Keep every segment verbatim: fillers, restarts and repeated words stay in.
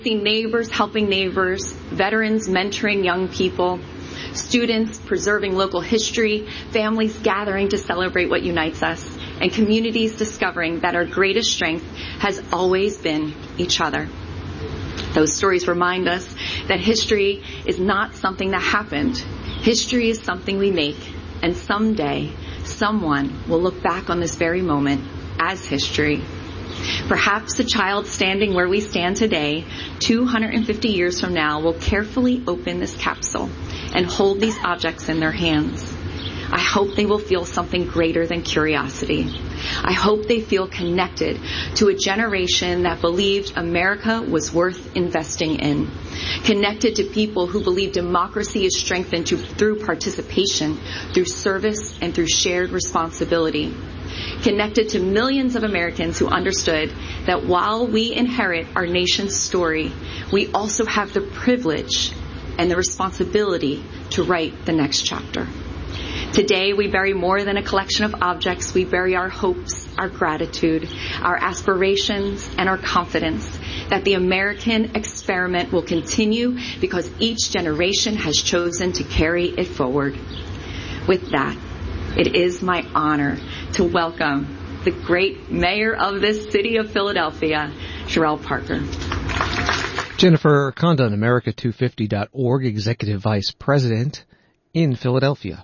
See neighbors helping neighbors, veterans mentoring young people, students preserving local history, families gathering to celebrate what unites us, and communities discovering that our greatest strength has always been each other. Those stories remind us that history is not something that happened. History is something we make, and someday someone will look back on this very moment as history. Perhaps the child standing where we stand today, two hundred fifty years from now, will carefully open this capsule and hold these objects in their hands. I hope they will feel something greater than curiosity. I hope they feel connected to a generation that believed America was worth investing in, connected to people who believe democracy is strengthened to, through participation, through service, and through shared responsibility, connected to millions of Americans who understood that while we inherit our nation's story, we also have the privilege and the responsibility to write the next chapter. Today, we bury more than a collection of objects. We bury our hopes, our gratitude, our aspirations, and our confidence that the American experiment will continue because each generation has chosen to carry it forward. With that, it is my honor to welcome the great mayor of this city of Philadelphia, Sherelle Parker. Jennifer Condon, America two fifty dot org, Executive Vice President in Philadelphia.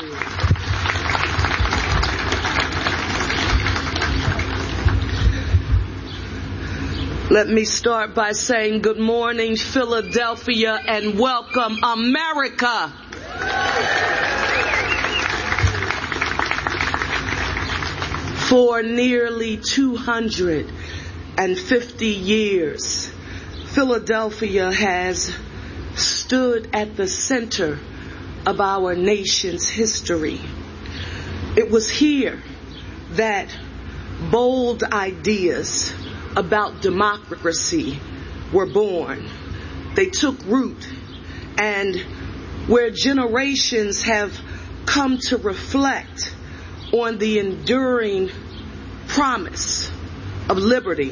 Let me start by saying good morning, Philadelphia, and welcome, America. For nearly two hundred fifty years, Philadelphia has stood at the center of our nation's history. It was here that bold ideas about democracy were born. They took root, and where generations have come to reflect on the enduring promise of liberty.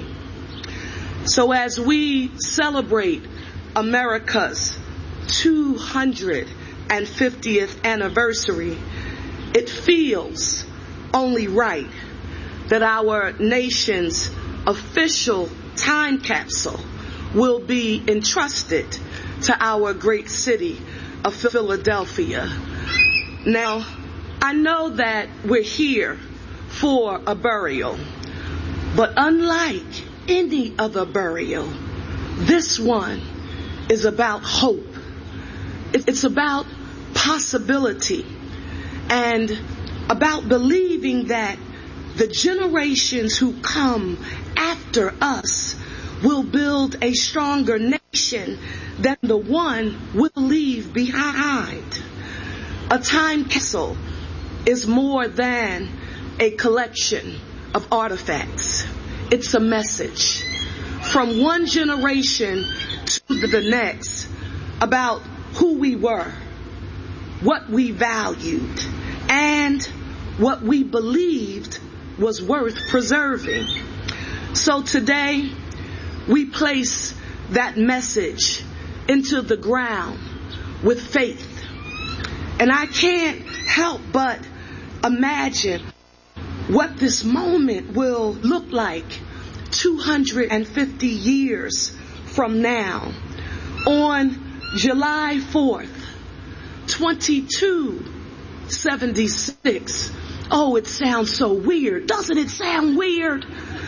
So as we celebrate America's two hundred fiftieth anniversary, it feels only right that our nation's official time capsule will be entrusted to our great city of Philadelphia. Now, I know that we're here for a burial, but unlike any other burial, this one is about hope. It's about possibility and about believing that the generations who come after us will build a stronger nation than the one we'll leave behind. A time capsule is more than a collection of artifacts. It's a message from one generation to the next about who we were, what we valued, and what we believed was worth preserving. So today, we place that message into the ground with faith. And I can't help but imagine what this moment will look like two hundred fifty years from now. On July fourth, twenty-two seventy-six. Oh, it sounds so weird. Doesn't it sound weird?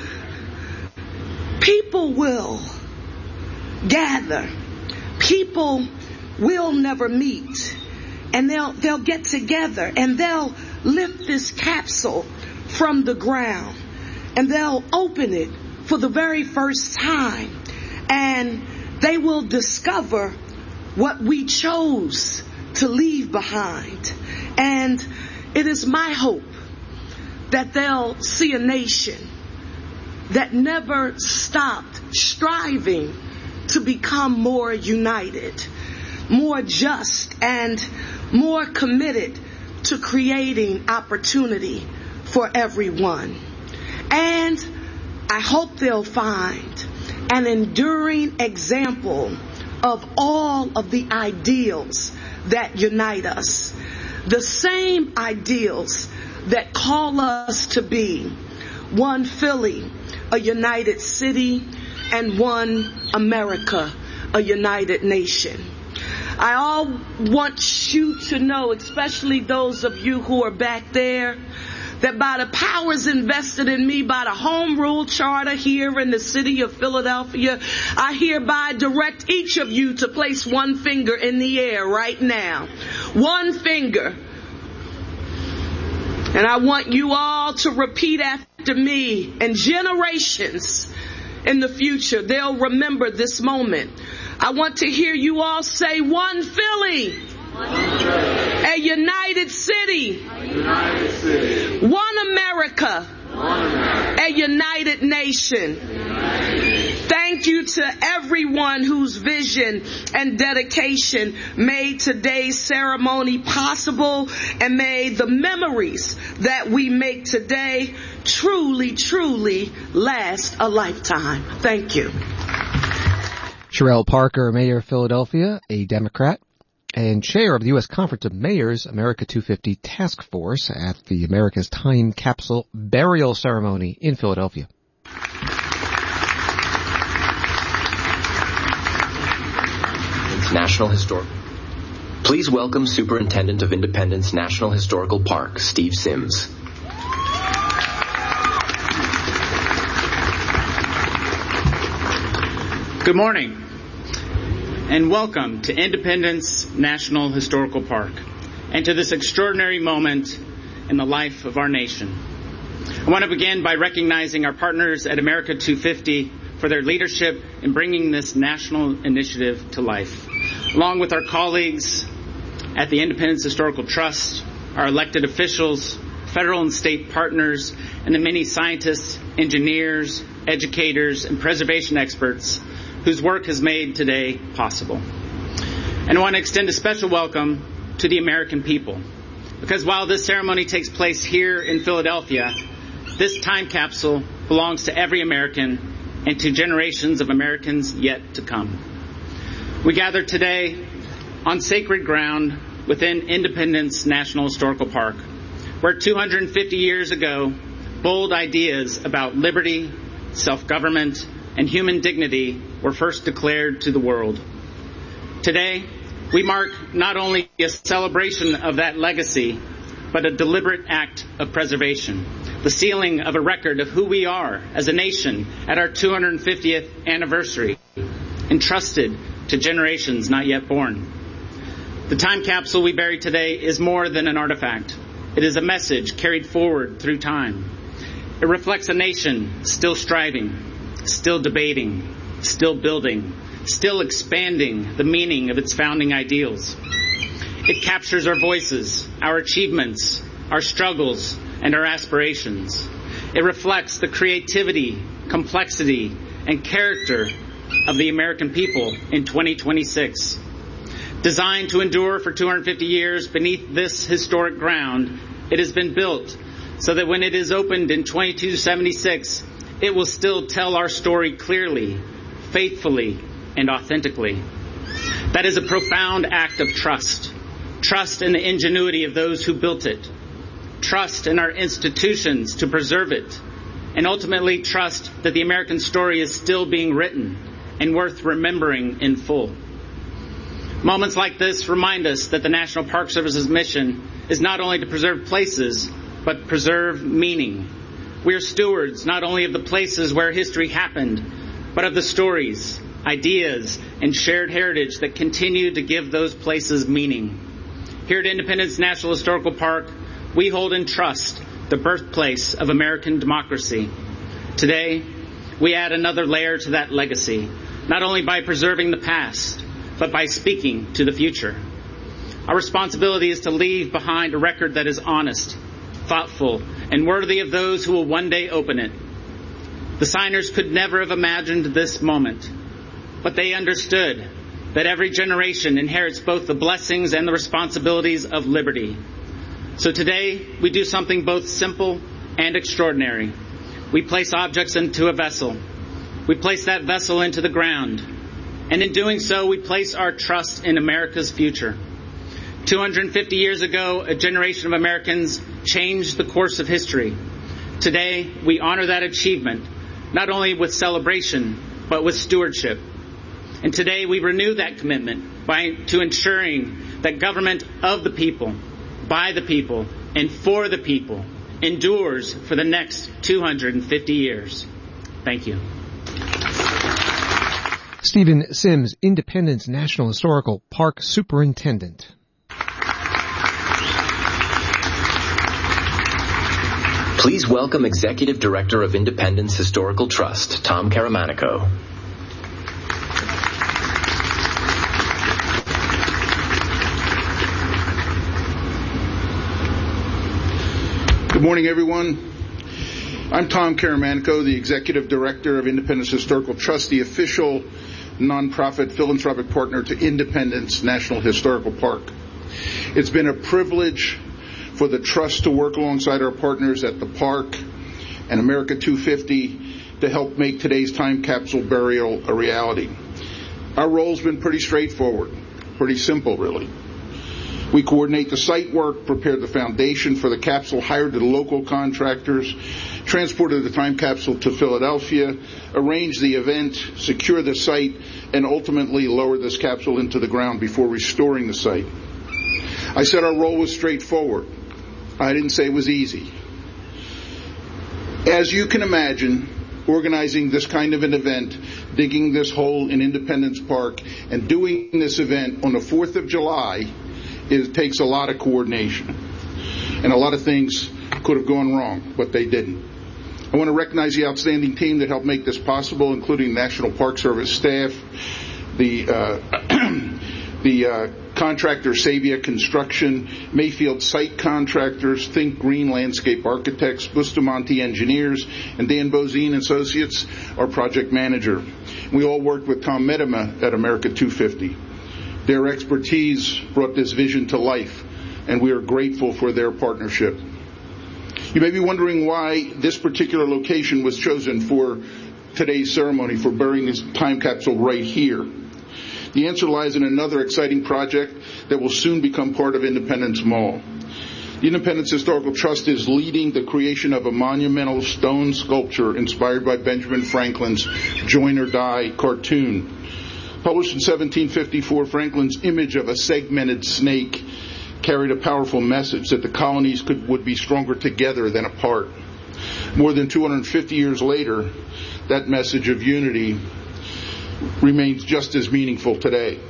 People will gather. People will never meet. And they'll they'll get together and they'll lift this capsule from the ground and they'll open it for the very first time. And they will discover what we chose to leave behind. And it is my hope that they'll see a nation that never stopped striving to become more united, more just, and more committed to creating opportunity for everyone. And I hope they'll find an enduring example of all of the ideals that unite us. The same ideals that call us to be one Philly, a united city, and one America, a united nation. I all want you to know, especially those of you who are back there, that by the powers invested in me by the Home Rule Charter here in the city of Philadelphia, I hereby direct each of you to place one finger in the air right now. One finger. And I want you all to repeat after me, and generations in the future, they'll remember this moment. I want to hear you all say, one Philly, one a united city, a united city. One America, one America. A united nation. United. Thank you to everyone whose vision and dedication made today's ceremony possible, and made the memories that we make today truly, truly last a lifetime. Thank you. Cherelle Parker, Mayor of Philadelphia, a Democrat, and chair of the U S Conference of Mayors America two fifty Task Force at the America's Time Capsule Burial Ceremony in Philadelphia. National Historic. Please welcome Superintendent of Independence National Historical Park, Steve Sims. Good morning, and welcome to Independence National Historical Park, and to this extraordinary moment in the life of our nation. I want to begin by recognizing our partners at America two fifty for their leadership in bringing this national initiative to life, along with our colleagues at the Independence Historical Trust, our elected officials, federal and state partners, and the many scientists, engineers, educators, and preservation experts whose work has made today possible. And I want to extend a special welcome to the American people, because while this ceremony takes place here in Philadelphia, this time capsule belongs to every American and to generations of Americans yet to come. We gather today on sacred ground within Independence National Historical Park, where two hundred fifty years ago, bold ideas about liberty, self-government, and human dignity were first declared to the world. Today, we mark not only a celebration of that legacy, but a deliberate act of preservation, the sealing of a record of who we are as a nation at our two hundred fiftieth anniversary, entrusted to generations not yet born. The time capsule we bury today is more than an artifact. It is a message carried forward through time. It reflects a nation still striving, still debating, still building, still expanding the meaning of its founding ideals. It captures our voices, our achievements, our struggles, and our aspirations. It reflects the creativity, complexity, and character of the American people in twenty twenty-six. Designed to endure for two hundred fifty years beneath this historic ground, it has been built so that when it is opened in twenty-two seventy-six, it will still tell our story clearly, faithfully, and authentically. That is a profound act of trust. Trust in the ingenuity of those who built it. Trust in our institutions to preserve it. And ultimately trust that the American story is still being written and worth remembering in full. Moments like this remind us that the National Park Service's mission is not only to preserve places, but preserve meaning. We are stewards not only of the places where history happened, but of the stories, ideas, and shared heritage that continue to give those places meaning. Here at Independence National Historical Park, we hold in trust the birthplace of American democracy. Today, we add another layer to that legacy, not only by preserving the past, but by speaking to the future. Our responsibility is to leave behind a record that is honest, thoughtful, and worthy of those who will one day open it. The signers could never have imagined this moment, but they understood that every generation inherits both the blessings and the responsibilities of liberty. So today, we do something both simple and extraordinary. We place objects into a vessel, we place that vessel into the ground. And in doing so, we place our trust in America's future. two hundred fifty years ago, a generation of Americans changed the course of history. Today, we honor that achievement, not only with celebration, but with stewardship. And today, we renew that commitment by to ensuring that government of the people, by the people, and for the people endures for the next two hundred fifty years. Thank you. Stephen Sims, Independence National Historical Park Superintendent. Please welcome Executive Director of Independence Historical Trust, Tom Caramanico. Good morning, everyone. I'm Tom Caramanico, the Executive Director of Independence Historical Trust, the official nonprofit philanthropic partner to Independence National Historical Park. It's been a privilege for the Trust to work alongside our partners at the park and America two fifty to help make today's time capsule burial a reality. Our role's been pretty straightforward, pretty simple, really. We coordinate the site work, prepared the foundation for the capsule, hired the local contractors, transported the time capsule to Philadelphia, arranged the event, secured the site, and ultimately lowered this capsule into the ground before restoring the site. I said our role was straightforward. I didn't say it was easy. As you can imagine, organizing this kind of an event, digging this hole in Independence Park, and doing this event on the fourth of July, it takes a lot of coordination. And a lot of things could have gone wrong, but they didn't. I want to recognize the outstanding team that helped make this possible, including National Park Service staff, the uh, the uh, contractor Savia Construction, Mayfield Site Contractors, Think Green Landscape Architects, Bustamante Engineers, and Dan Bozine Associates, our project manager. We all worked with Tom Medema at America two fifty. Their expertise brought this vision to life, and we are grateful for their partnership. You may be wondering why this particular location was chosen for today's ceremony, for burying this time capsule right here. The answer lies in another exciting project that will soon become part of Independence Mall. The Independence Historical Trust is leading the creation of a monumental stone sculpture inspired by Benjamin Franklin's Join or Die cartoon. Published in seventeen fifty-four, Franklin's image of a segmented snake carried a powerful message that the colonies could, would be stronger together than apart. More than two hundred fifty years later, that message of unity remains just as meaningful today.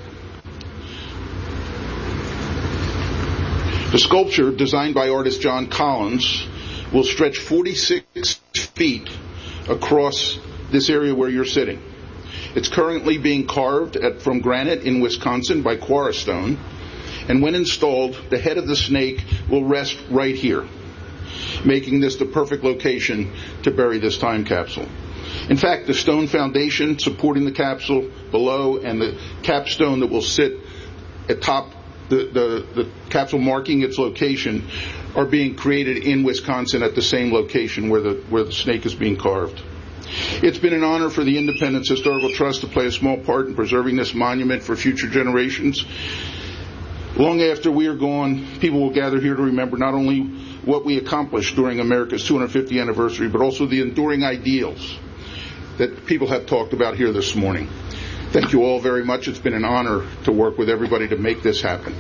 The sculpture, designed by artist John Collins, will stretch forty-six feet across this area where you're sitting. It's currently being carved at, from granite in Wisconsin by Quarrystone, and when installed, the head of the snake will rest right here, making this the perfect location to bury this time capsule. In fact, the stone foundation supporting the capsule below and the capstone that will sit atop the, the, the capsule marking its location are being created in Wisconsin at the same location where the, where the snake is being carved. It's been an honor for the Independence Historical Trust to play a small part in preserving this monument for future generations. Long after we are gone, people will gather here to remember not only what we accomplished during America's two hundred fiftieth anniversary, but also the enduring ideals that people have talked about here this morning. Thank you all very much. It's been an honor to work with everybody to make this happen.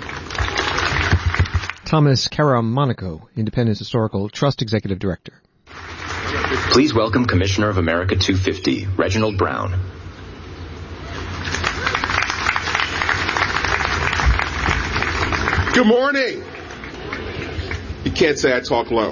Thomas Caramanico, Independence Historical Trust Executive Director. Please welcome Commissioner of America two fifty, Reginald Brown. Good morning. You can't say I talk low.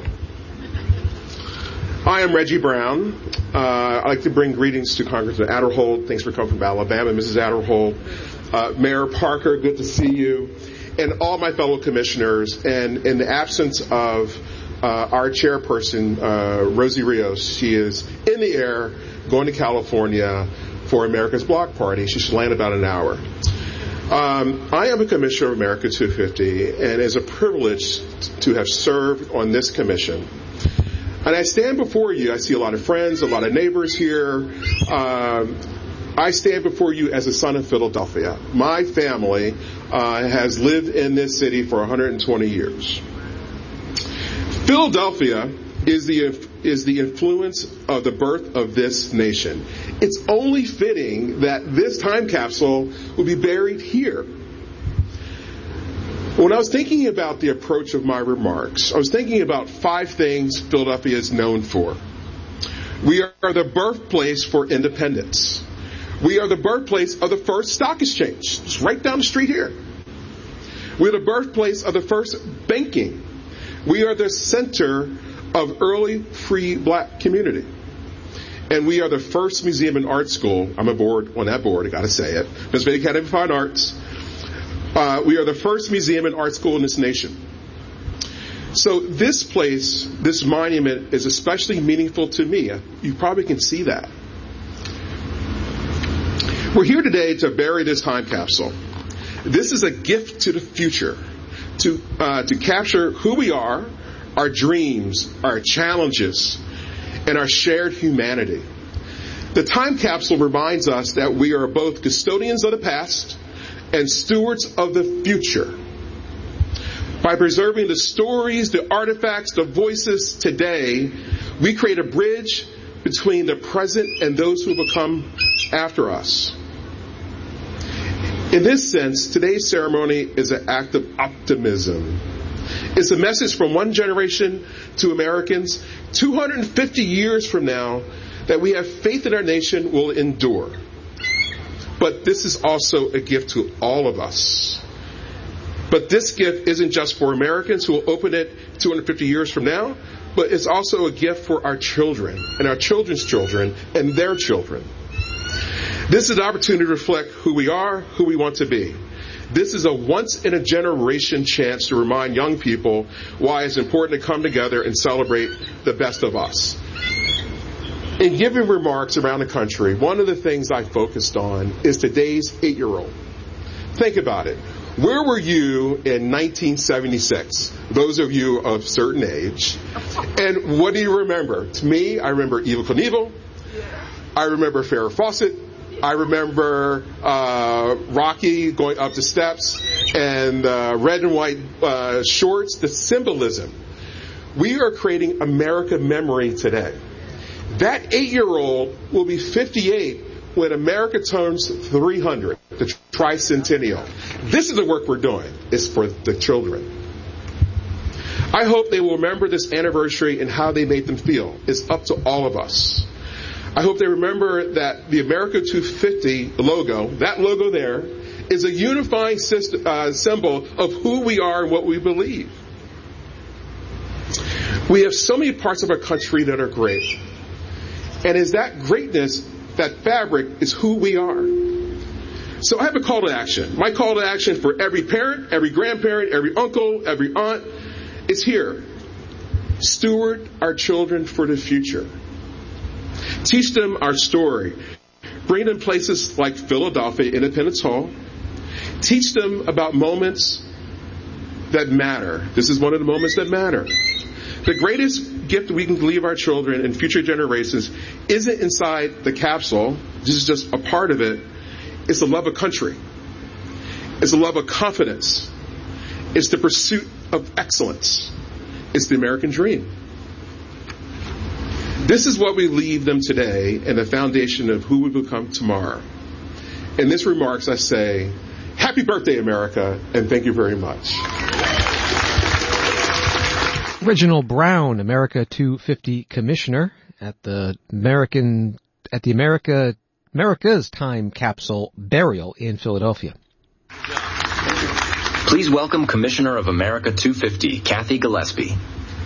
I am Reggie Brown. Uh, I'd like to bring greetings to Congressman Aderholt. Thanks for coming from Alabama, Missus Aderholt. Uh, Mayor Parker, good to see you. And all my fellow commissioners. And in the absence of uh, our chairperson, uh, Rosie Rios, she is in the air going to California for America's Block Party. She should land about an hour. Um, I am a commissioner of America two fifty, and it is a privilege to have served on this commission. And I stand before you. I see a lot of friends, a lot of neighbors here. Um, I stand before you as a son of Philadelphia. My family uh, has lived in this city for one hundred twenty years. Philadelphia is the is the influence of the birth of this nation. It's only fitting that this time capsule will be buried here. When I was thinking about the approach of my remarks, I was thinking about five things Philadelphia is known for. We are the birthplace for independence. We are the birthplace of the first stock exchange. It's right down the street here. We're the birthplace of the first banking. We are the center of early free black community. And we are the first museum and art school. I'm a board on that board, I gotta say it. Pennsylvania Academy of Fine Arts. Uh, we are the first museum and art school in this nation. So this place, this monument, is especially meaningful to me. You probably can see that. We're here today to bury this time capsule. This is a gift to the future, to uh, to capture who we are, our dreams, our challenges, and our shared humanity. The time capsule reminds us that we are both custodians of the past and stewards of the future. By preserving the stories, the artifacts, the voices today, we create a bridge between the present and those who will come after us. In this sense, today's ceremony is an act of optimism. It's a message from one generation to Americans two hundred fifty years from now that we have faith in our nation will endure. But this is also a gift to all of us. But this gift isn't just for Americans who will open it two hundred fifty years from now, but it's also a gift for our children and our children's children and their children. This is an opportunity to reflect who we are, who we want to be. This is a once-in-a-generation chance to remind young people why it's important to come together and celebrate the best of us. In giving remarks around the country, one of the things I focused on is today's eight-year-old. Think about it. Where were you in nineteen seventy-six? Those of you of certain age. And what do you remember? To me, I remember Evel Knievel. I remember Farrah Fawcett. I remember uh, Rocky going up the steps and uh, red and white uh, shorts, the symbolism. We are creating America memory today. That eight-year-old will be fifty-eight when America turns three hundred, the tricentennial. This is the work we're doing. It's for the children. I hope they will remember this anniversary and how they made them feel. It's up to all of us. I hope they remember that the America two fifty logo, that logo there, is a unifying system, uh, symbol of who we are and what we believe. We have so many parts of our country that are great. And is that greatness, that fabric, is who we are. So I have a call to action. My call to action for every parent, every grandparent, every uncle, every aunt is here. Steward our children for the future. Teach them our story. Bring them places like Philadelphia Independence Hall. Teach them about moments that matter. This is one of the moments that matter. The greatest gift we can leave our children and future generations isn't inside the capsule. This is just a part of it. It's the love of country. It's the love of confidence. It's the pursuit of excellence. It's the American dream. This is what we leave them today and the foundation of who we become tomorrow. In this remarks, I say, happy birthday, America, and thank you very much. Reginald Brown, America two fifty Commissioner at the American at the America America's Time Capsule Burial in Philadelphia. Please welcome Commissioner of America two fifty, Kathy Gillespie.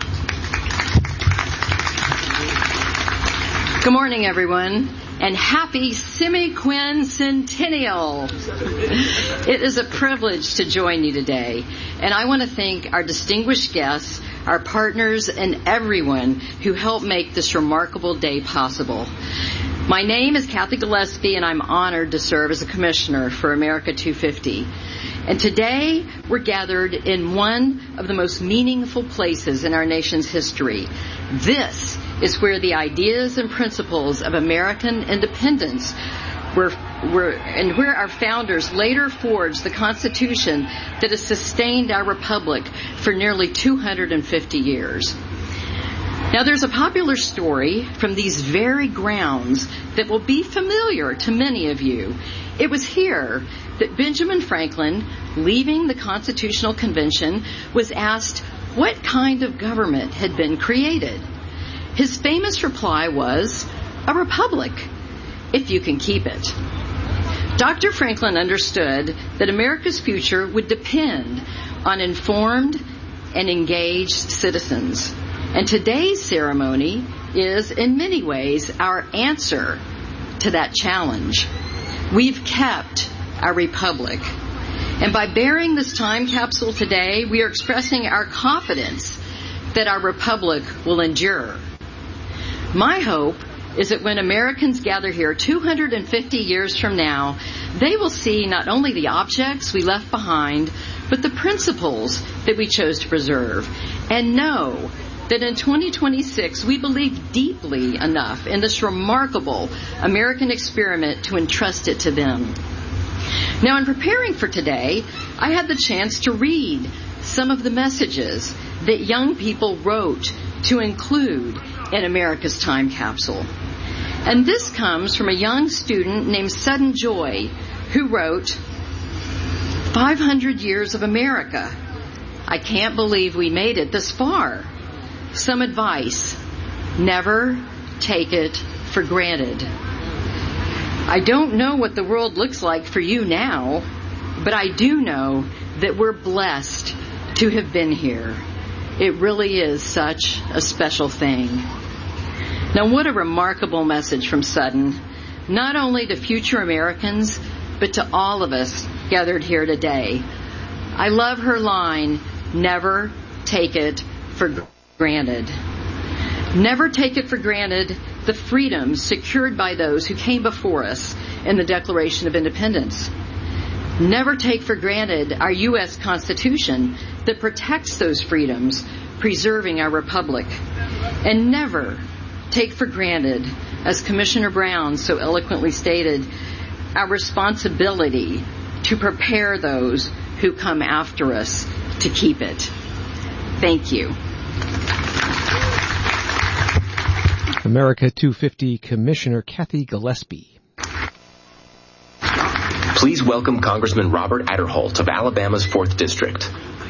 Good morning, everyone, and happy semi-quincentennial. It is a privilege to join you today, and I want to thank our distinguished guests, our partners, and everyone who helped make this remarkable day possible. My name is Kathy Gillespie, and I'm honored to serve as a commissioner for America two fifty. And today, we're gathered in one of the most meaningful places in our nation's history. This is where the ideas and principles of American independence were, were and where our founders later forged the Constitution that has sustained our republic for nearly two hundred fifty years. Now, there's a popular story from these very grounds that will be familiar to many of you. It was here that Benjamin Franklin, leaving the Constitutional Convention, was asked what kind of government had been created. His famous reply was, "A republic, if you can keep it." Doctor Franklin understood that America's future would depend on informed and engaged citizens. And today's ceremony is, in many ways, our answer to that challenge. We've kept our republic. And by bearing this time capsule today, we are expressing our confidence that our republic will endure. My hope is that when Americans gather here two hundred fifty years from now, they will see not only the objects we left behind, but the principles that we chose to preserve, and know that in twenty twenty-six, we believe deeply enough in this remarkable American experiment to entrust it to them. Now, in preparing for today, I had the chance to read some of the messages that young people wrote to include in America's time capsule. And this comes from a young student named Sudden Joy, who wrote, five hundred years of America. I can't believe we made it this far. Some advice: never take it for granted. I don't know what the world looks like for you now, but I do know that we're blessed to have been here. It really is such a special thing. Now, what a remarkable message from Sudden, not only to future Americans, but to all of us gathered here today. I love her line, never take it for granted. Granted. Never take it for granted the freedoms secured by those who came before us in the Declaration of Independence. Never take for granted our U S Constitution that protects those freedoms, preserving our republic. And never take for granted, as Commissioner Brown so eloquently stated, our responsibility to prepare those who come after us to keep it. Thank you. America two fifty Commissioner Kathy Gillespie. Please welcome Congressman Robert Aderholt of Alabama's fourth District.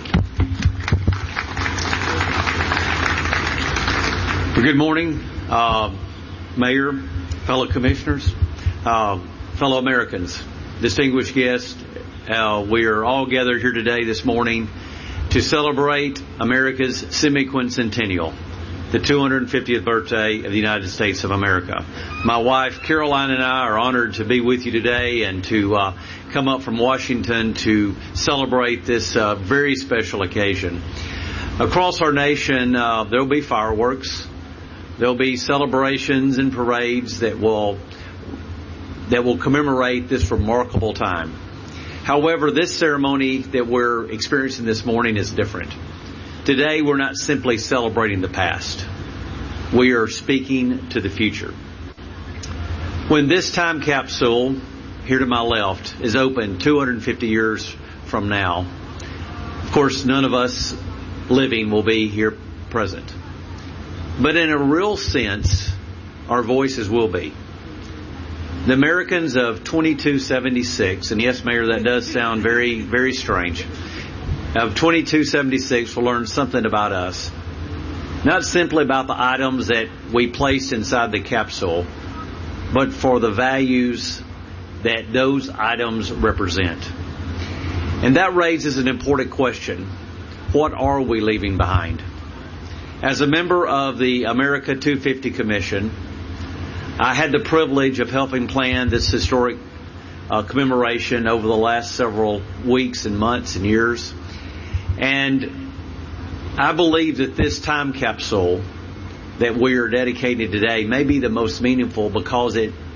Good morning, uh, Mayor, fellow commissioners, uh, fellow Americans, distinguished guests. Uh, we are all gathered here today this morning to celebrate America's semi-quincentennial, the two hundred fiftieth birthday of the United States of America. My wife, Caroline, and I are honored to be with you today and to uh, come up from Washington to celebrate this uh, very special occasion. Across our nation, uh, there will be fireworks. There will be celebrations and parades that will that will commemorate this remarkable time. However, this ceremony that we're experiencing this morning is different. Today, we're not simply celebrating the past. We are speaking to the future. When this time capsule, here to my left, is open two hundred fifty years from now, of course, none of us living will be here present. But in a real sense, our voices will be. The Americans of twenty-two seventy-six, and yes, Mayor, that does sound very, very strange, of twenty-two seventy-six will learn something about us. Not simply about the items that we placed inside the capsule, but for the values that those items represent. And that raises an important question. What are we leaving behind? As a member of the America two fifty Commission, I had the privilege of helping plan this historic uh, commemoration over the last several weeks and months and years. And I believe that this time capsule that we are dedicating today may be the most meaningful because it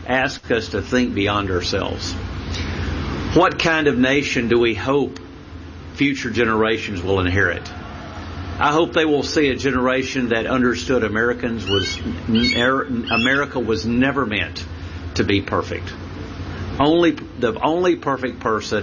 ask us to think beyond ourselves. What kind of nation do we hope future generations will inherit? I hope they will see a generation that understood Americans was America was never meant to be perfect. Only the only perfect person